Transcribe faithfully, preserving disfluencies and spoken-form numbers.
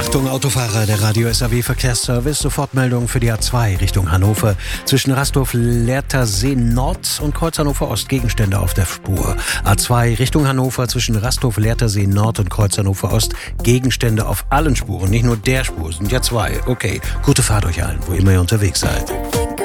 Achtung, Autofahrer, der Radio S A W Verkehrsservice. Sofortmeldung für die A zwei Richtung Hannover. Zwischen Rasthof-Lehrtersee Nord und Kreuz Hannover Ost Gegenstände auf der Spur. A zwei Richtung Hannover zwischen Rasthof-Lehrtersee Nord und Kreuz Hannover Ost Gegenstände auf allen Spuren. Nicht nur der Spur, sind ja zwei. Okay, gute Fahrt euch allen, wo immer ihr unterwegs seid.